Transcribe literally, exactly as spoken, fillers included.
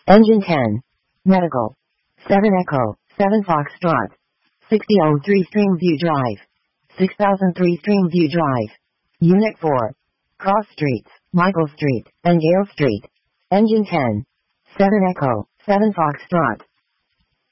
Engine ten. Medical. seven Echo, seven Foxtrot. sixty oh three Streamview Drive. six thousand three Streamview Drive. Unit four. Cross Streets, Michael Street, and Gale Street. Engine ten. seven Echo, seven Foxtrot.